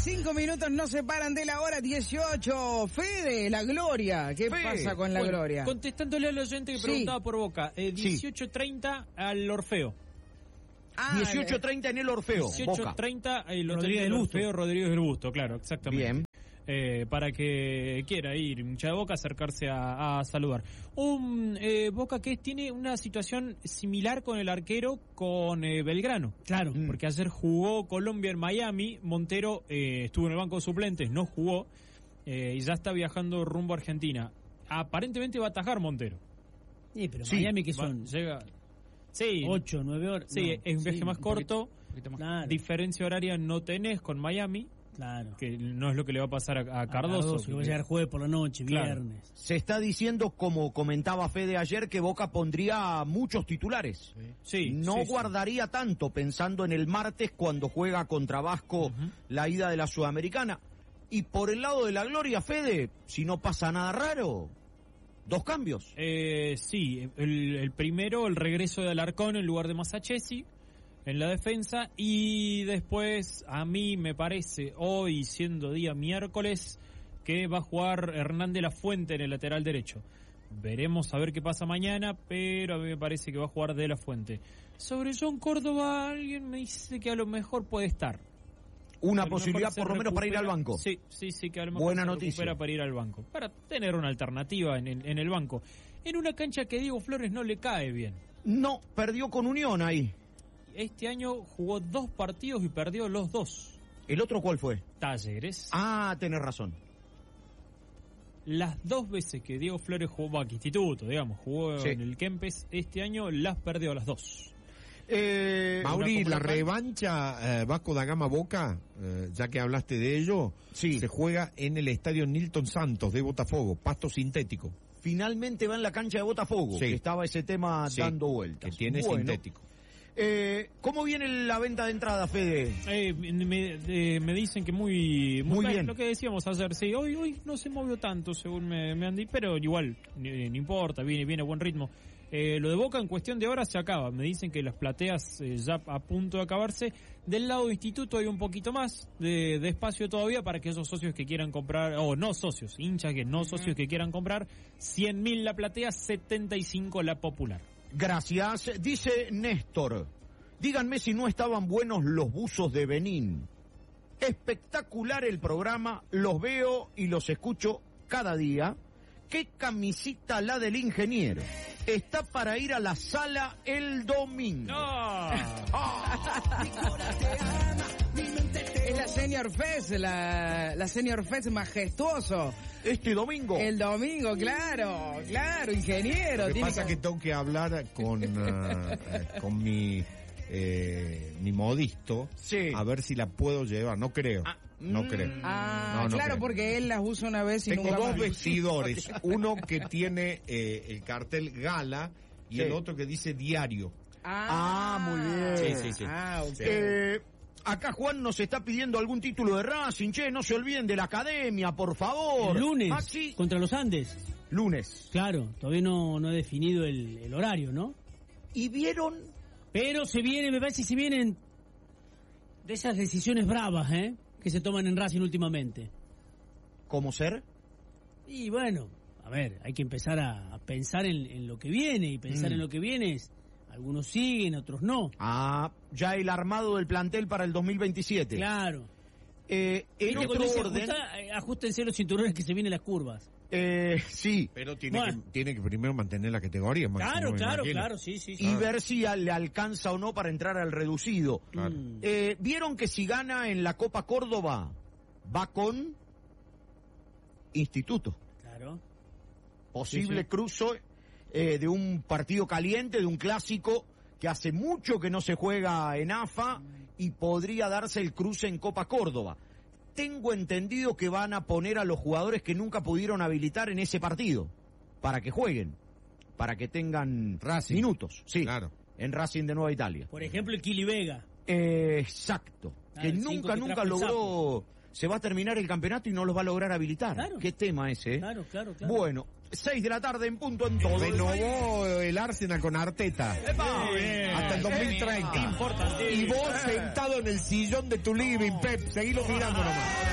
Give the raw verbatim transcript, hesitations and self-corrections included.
Cinco minutos nos separan de la hora dieciocho. Fede, la Gloria. ¿Qué Fede. pasa con la bueno, Gloria? Contestándole al oyente que sí. preguntaba por Boca. Eh, dieciocho treinta sí. al Orfeo. Ah, dieciocho treinta en el Orfeo. dieciocho treinta el Rodríguez del Orfeo, Rodríguez del Busto, claro, exactamente. Bien. Eh, para que quiera ir hincha de Boca, acercarse a, a saludar. Un eh, Boca que tiene una situación similar con el arquero con eh, Belgrano. Claro. Mm. Porque ayer jugó Colombia en Miami, Montero eh, estuvo en el banco de suplentes, no jugó, eh, y ya está viajando rumbo a Argentina. Aparentemente va a atajar Montero. Sí, pero sí, Miami que son... Va, llega... Sí. Ocho, nueve horas. Sí, no, es un viaje sí, más un corto. Poquito, poquito más. Claro. Diferencia horaria no tenés con Miami. Claro. Que no es lo que le va a pasar a, a Cardoso. A Cardoso que va a llegar jueves por la noche, claro. viernes. Se está diciendo, como comentaba Fede ayer, que Boca pondría muchos titulares. Sí. No sí, guardaría sí. tanto, pensando en el martes cuando juega contra Vasco uh-huh. la ida de la Sudamericana. Y por el lado de la Gloria, Fede, si no pasa nada raro... ¿Dos cambios? Eh, sí, el, el primero, el regreso de Alarcón en lugar de Masachesi en la defensa, y después a mí me parece, hoy siendo día miércoles, que va a jugar Hernán de la Fuente en el lateral derecho. Veremos a ver qué pasa mañana, pero a mí me parece que va a jugar de la Fuente. Sobre John Córdoba, alguien me dice que a lo mejor puede estar. Una posibilidad por lo menos para ir al banco. Sí, sí, sí, que a lo mejor Buena se noticia. recupera para ir al banco. Para tener una alternativa en el, en el banco. En una cancha que Diego Flores no le cae bien. No, perdió con Unión ahí. Este año jugó dos partidos y perdió los dos. ¿El otro cuál fue? Talleres. Ah, tenés razón. Las dos veces que Diego Flores jugó aquí, instituto, digamos, jugó sí. en el Kempes, este año las perdió las dos. Eh, Mauri, la revancha eh, Vasco da Gama Boca, eh, ya que hablaste de ello, sí. se juega en el estadio Nilton Santos de Botafogo, pasto sintético. Finalmente va en la cancha de Botafogo, sí. que estaba ese tema sí, dando vueltas. Que tiene bueno. sintético. Eh, ¿Cómo viene la venta de entrada, Fede? Eh, me, eh, me dicen que muy muy, muy bien. Lo que decíamos ayer, sí, hoy hoy no se movió tanto según me, me han dicho, pero igual, no importa, viene, viene a buen ritmo. Eh, lo de Boca en cuestión de horas se acaba. Me dicen que las plateas eh, ya a punto de acabarse. Del lado de Instituto hay un poquito más de, de espacio todavía para aquellos socios que quieran comprar, o no socios, hinchas que no socios que quieran comprar. cien mil la platea, setenta y cinco la popular. Gracias. Dice Néstor, díganme si no estaban buenos los buzos de Benín. Espectacular el programa, los veo y los escucho cada día. ¿Qué camisita la del ingeniero? Está para ir a la sala el domingo. ¡No! Oh. Es la Senior Fest, la, la Senior Fest majestuoso. Este domingo. El domingo, claro, claro, ingeniero. Lo que pasa que... que tengo que hablar con, uh, con mi... Eh, mi modisto, sí. a ver si la puedo llevar, no creo, ah, no creo. Ah, no, no claro, creo. Porque él las usa una vez y Tengo nunca dos más. vestidores, uno que tiene eh, el cartel Gala y sí. el otro que dice Diario. Ah, ah muy bien. Sí, sí, sí. Ah, okay. eh, acá Juan nos está pidiendo algún título de Racing, che, no se olviden de la academia, por favor. El lunes, Maxi. Contra los Andes. Lunes. Claro, todavía no, no he definido el, el horario, ¿no? ¿Y vieron? Pero se vienen, me parece que se vienen de esas decisiones bravas, ¿eh? Que se toman en Racing últimamente. ¿Cómo ser? Y bueno, a ver, hay que empezar a, a pensar en, en lo que viene, y pensar mm. en lo que viene es, algunos siguen, otros no. Ah, ya el armado del plantel para el dos mil veintisiete. Claro. Eh, en otro orden... Ajusta, ajustense los cinturones que se vienen las curvas. Eh, sí. Pero tiene, bueno. que, tiene que primero mantener la categoría. Claro, claro, claro, sí, sí. sí. Y ah. ver si le alcanza o no para entrar al reducido. Claro. Mm. Eh, ¿Vieron que si gana en la Copa Córdoba va con Instituto? Claro. Posible sí, sí. cruzo eh, de un partido caliente, de un clásico que hace mucho que no se juega en A F A y podría darse el cruce en Copa Córdoba. Tengo entendido que van a poner a los jugadores que nunca pudieron habilitar en ese partido para que jueguen, para que tengan Racing. minutos, sí, claro. En Racing de Nueva Italia. Por ejemplo, el Kili Vega. Eh, exacto, ah, que nunca, que nunca logró, se va a terminar el campeonato y no los va a lograr habilitar. Claro. Qué tema ese, ¿eh? Claro, claro, claro. Bueno, seis de la tarde en punto en todo. Renovó el Arsenal con Arteta. Hasta el dos mil treinta. Importante. Y vos sentado en el sillón de tu living, Pep, seguilo mirando nomás.